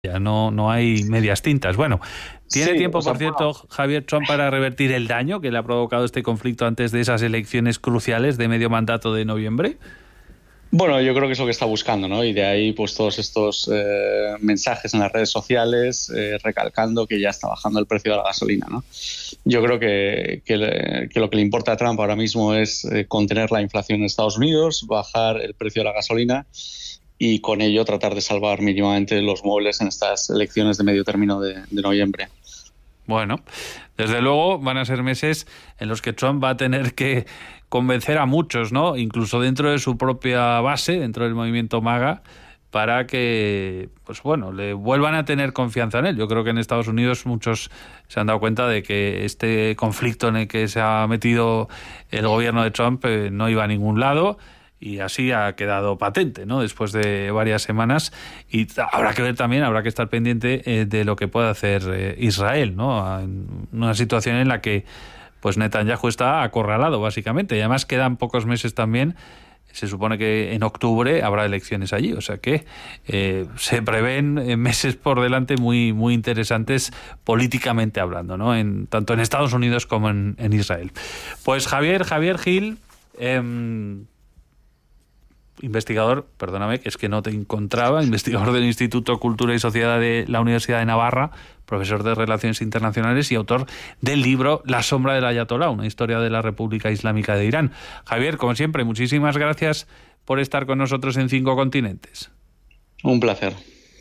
Ya no hay medias tintas. Bueno, ¿tiene tiempo, por cierto, Javier Trump para revertir el daño que le ha provocado este conflicto antes de esas elecciones cruciales de medio mandato de noviembre? Bueno, yo creo que es lo que está buscando, ¿no? Y de ahí pues todos estos mensajes en las redes sociales recalcando que ya está bajando el precio de la gasolina, ¿no? Yo creo que lo que le importa a Trump ahora mismo es contener la inflación en Estados Unidos, bajar el precio de la gasolina y con ello tratar de salvar mínimamente los muebles en estas elecciones de medio término de noviembre. Bueno, desde luego van a ser meses en los que Trump va a tener que convencer a muchos, ¿no? Incluso dentro de su propia base, dentro del movimiento MAGA, para que, pues bueno, le vuelvan a tener confianza en él. Yo creo que en Estados Unidos muchos se han dado cuenta de que este conflicto en el que se ha metido el gobierno de Trump no iba a ningún lado. Y así ha quedado patente, ¿no? Después de varias semanas. Y habrá que ver también, habrá que estar pendiente de lo que puede hacer Israel, ¿no? En una situación en la que pues Netanyahu está acorralado, básicamente. Y además quedan pocos meses también. Se supone que en octubre habrá elecciones allí. O sea que se prevén meses por delante muy, muy interesantes políticamente hablando, ¿no? Tanto en Estados Unidos como en Israel. Pues Javier Gil... investigador, perdóname, que es que no te encontraba, investigador del Instituto Cultura y Sociedad de la Universidad de Navarra, profesor de Relaciones Internacionales y autor del libro La sombra del Ayatolá, una historia de la República Islámica de Irán. Javier, como siempre, muchísimas gracias por estar con nosotros en 5 Continentes. Un placer.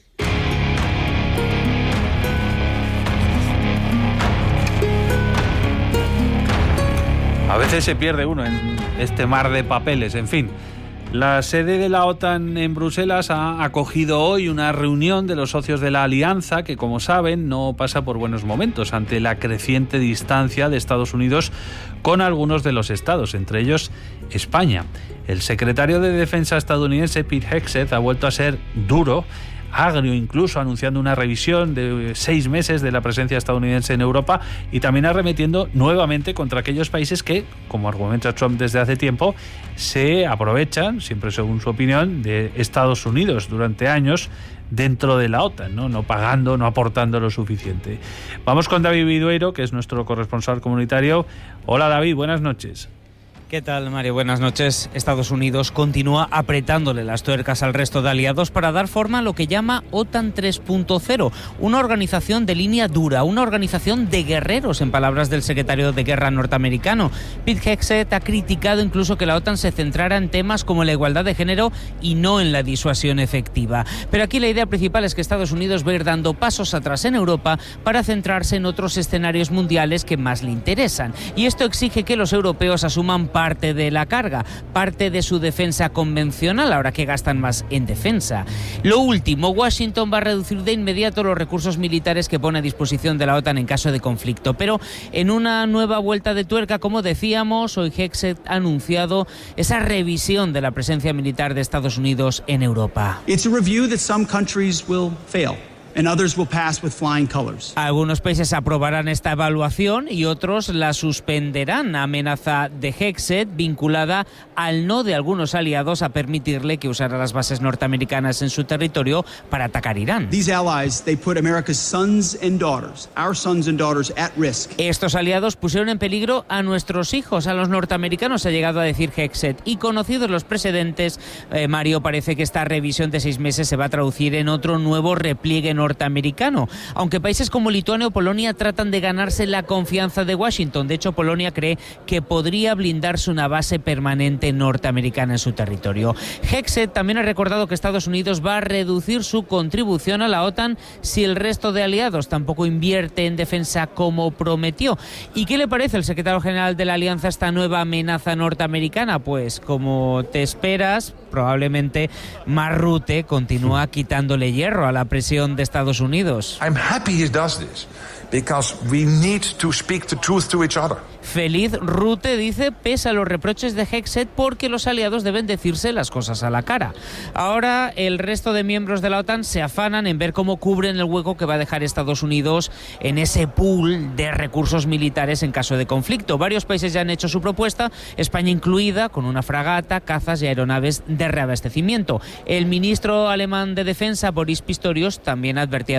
A veces se pierde uno en este mar de papeles, en fin. La sede de la OTAN en Bruselas ha acogido hoy una reunión de los socios de la alianza que, como saben, no pasa por buenos momentos ante la creciente distancia de Estados Unidos con algunos de los estados, entre ellos España. El secretario de Defensa estadounidense, Pete Hegseth, ha vuelto a ser duro, agrio incluso, anunciando una revisión de 6 meses de la presencia estadounidense en Europa y también arremetiendo nuevamente contra aquellos países que, como argumenta Trump desde hace tiempo, se aprovechan, siempre según su opinión, de Estados Unidos durante años dentro de la OTAN, no pagando, no aportando lo suficiente. Vamos con David Vidueiro, que es nuestro corresponsal comunitario. Hola David, buenas noches. ¿Qué tal, Mario? Buenas noches. Estados Unidos continúa apretándole las tuercas al resto de aliados para dar forma a lo que llama OTAN 3.0, una organización de línea dura, una organización de guerreros, en palabras del secretario de Guerra norteamericano. Pete Hegseth ha criticado incluso que la OTAN se centrara en temas como la igualdad de género y no en la disuasión efectiva. Pero aquí la idea principal es que Estados Unidos va a ir dando pasos atrás en Europa para centrarse en otros escenarios mundiales que más le interesan. Y esto exige que los europeos asuman parte de la carga, parte de su defensa convencional, ahora que gastan más en defensa. Lo último, Washington va a reducir de inmediato los recursos militares que pone a disposición de la OTAN en caso de conflicto, pero en una nueva vuelta de tuerca, como decíamos, hoy Hegseth ha anunciado esa revisión de la presencia militar de Estados Unidos en Europa. It's a review that some countries will fail. And others will pass with flying colors. Algunos países aprobarán esta evaluación y otros la suspenderán. Amenaza de Hegseth vinculada al no de algunos aliados a permitirle que usara las bases norteamericanas en su territorio para atacar Irán. These allies, they put America's sons and daughters, our sons and daughters, at risk. Estos aliados pusieron en peligro a nuestros hijos, a los norteamericanos, ha llegado a decir Hegseth. Y conocidos los precedentes, Mario, parece que esta revisión de 6 meses se va a traducir en otro nuevo repliegue norteamericano, aunque países como Lituania o Polonia tratan de ganarse la confianza de Washington. De hecho, Polonia cree que podría blindarse una base permanente norteamericana en su territorio. Hegseth también ha recordado que Estados Unidos va a reducir su contribución a la OTAN si el resto de aliados tampoco invierte en defensa como prometió. ¿Y qué le parece al secretario general de la Alianza esta nueva amenaza norteamericana? Pues como te esperas, probablemente Mark Rutte continúa quitándole hierro a la presión de Estados Unidos. I'm happy he does this because we need to speak the truth to each other. Feliz Rutte dice, pese a los reproches de Hegseth, porque los aliados deben decirse las cosas a la cara. Ahora el resto de miembros de la OTAN se afanan en ver cómo cubren el hueco que va a dejar Estados Unidos en ese pool de recursos militares en caso de conflicto. Varios países ya han hecho su propuesta, España incluida, con una fragata, cazas y aeronaves de reabastecimiento. El ministro alemán de Defensa, Boris Pistorius, también advertía